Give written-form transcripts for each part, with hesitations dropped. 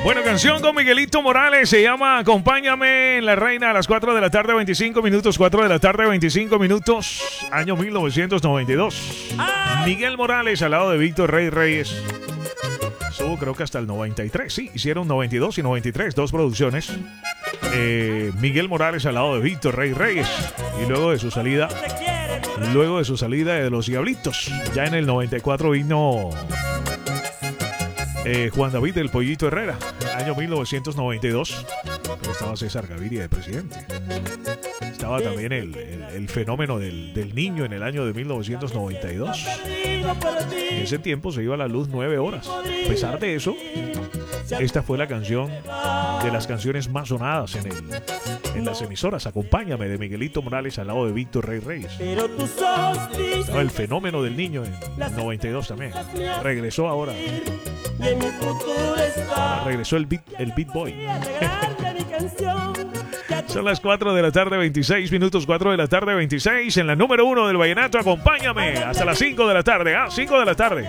Bueno, canción con Miguelito Morales, se llama Acompáñame en La Reina a las 4 de la tarde, 25 minutos, 4 de la tarde, 25 minutos, año 1992. Miguel Morales al lado de Víctor Rey Reyes. Estuvo creo que hasta el 93, sí, hicieron 92 y 93, dos producciones. Miguel Morales al lado de Víctor Rey Reyes. Y luego de su salida de Los Diablitos, ya en el 94 vino Juan David del Pollito Herrera, año 1992. Estaba César Gaviria de presidente. Estaba también el fenómeno del niño en el año de 1992. En ese tiempo se iba a la luz 9 horas. A pesar de eso, esta fue la canción de las canciones más sonadas en las emisoras. Acompáñame, de Miguelito Morales al lado de Víctor Rey Reyes. Estaba el fenómeno del niño en 92 también. Regresó ahora. Regresó el Beat Boy. Son las 4 de la tarde, 26 minutos, 4 de la tarde, 26. En la número 1 del vallenato, acompáñame hasta las 5 de la tarde. 5 de la tarde.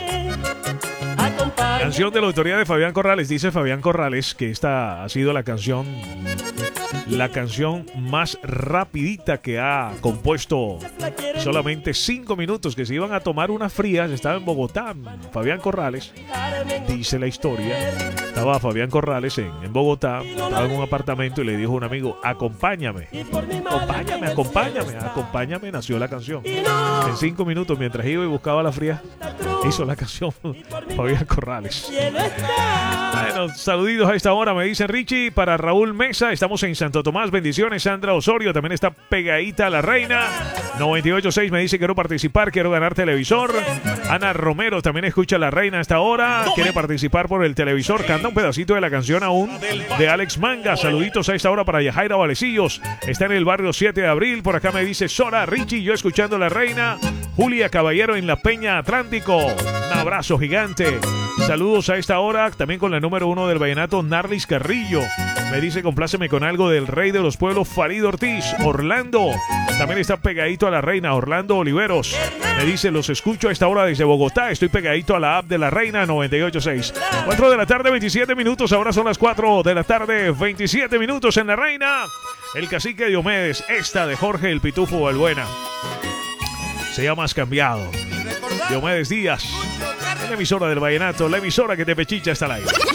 Canción de la autoría de Fabián Corrales. Dice Fabián Corrales que esta ha sido la canción más rapidita que ha compuesto. Solamente 5 minutos, que se iban a tomar unas frías. Estaba en Bogotá Fabián Corrales, dice la historia. Estaba Fabián Corrales en Bogotá, estaba en un apartamento y le dijo a un amigo: acompáñame, nació la canción. En 5 minutos, mientras iba y buscaba la fría, hizo la canción Fabián Corrales. Bueno, saluditos a esta hora, me dice Richie. Para Raúl Mesa, estamos en Santo Tomás, bendiciones. Sandra Osorio también está pegadita a La Reina. 98.6 me dice: quiero participar, quiero ganar televisor. Ana Romero también escucha La Reina a esta hora, quiere participar por el televisor. Canta un pedacito de la canción aún de Alex Manga. Saluditos a esta hora para Yajaira Valecillos, está en el barrio 7 de abril. Por acá me dice Sora Richie, yo escuchando La Reina. Julia Caballero en La Peña Atlántico, un abrazo gigante. Saludos a esta hora también con la número 1 del vallenato, Narlis Carrillo. Me dice: compláceme con algo del rey de los pueblos, Farid Ortiz. Orlando también está pegadito a La Reina. Orlando Oliveros me dice: los escucho a esta hora desde Bogotá, estoy pegadito a la app de La Reina. 98.6. 4 de la tarde, 27 minutos. Ahora son las 4 de la tarde, 27 minutos en La Reina. El cacique Diomedes, esta de Jorge el Pitufo Balbuena. Se llama Has Cambiado. Diomedes Díaz, la emisora del vallenato, la emisora que te pechicha hasta el aire.